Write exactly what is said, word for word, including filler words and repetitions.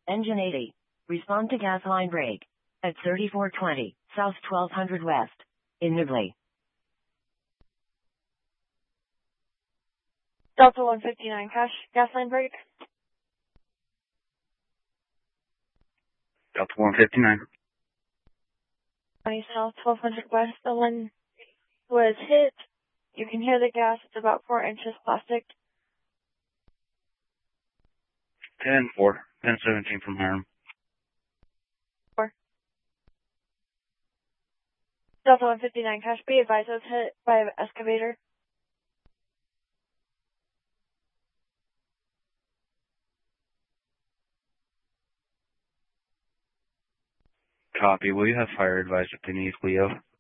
Engine eighty. Respond to gas line break. At thirty-four twenty, South twelve hundred West. In Nibley. Delta one fifty-nine, cash, gas line break. Delta one fifty-nine. twenty South twelve hundred West, the one was hit. You can hear the gas, it's about four inches plastic. ten four, ten seventeen from Hiram. four. Delta one fifty-nine, cash, be advised, I was hit by an excavator. Copy. Will you have fire advised if they need Leo?